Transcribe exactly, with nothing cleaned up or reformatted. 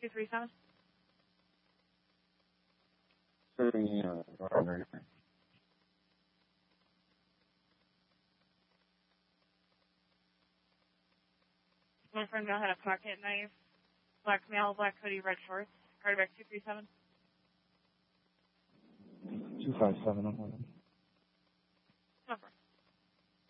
two three seven. Thirty, uh, Gardner. One friend now had a pocket knife, black male, black hoodie, red shorts. Carterback two three seven. Two five seven. I'm No problem.